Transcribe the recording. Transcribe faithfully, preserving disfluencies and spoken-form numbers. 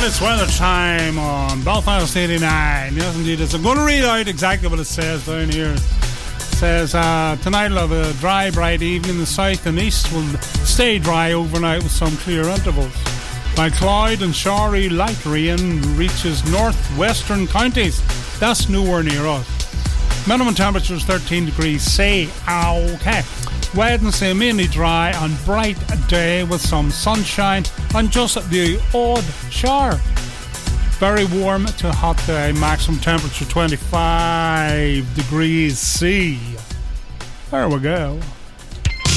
It's weather time on Belfast eighty-nine. Yes, indeed. It's I'm going to read out exactly what it says down here. It says, uh, tonight we'll have a dry, bright evening. The south and east will stay dry overnight with some clear intervals. By cloud and showery light rain reaches northwestern counties. That's nowhere near us. Minimum temperature is thirteen degrees C. Okay. Wednesday, mainly dry and bright day with some sunshine and just the odd shower. Very warm to hot day, maximum temperature twenty-five degrees C. There we go.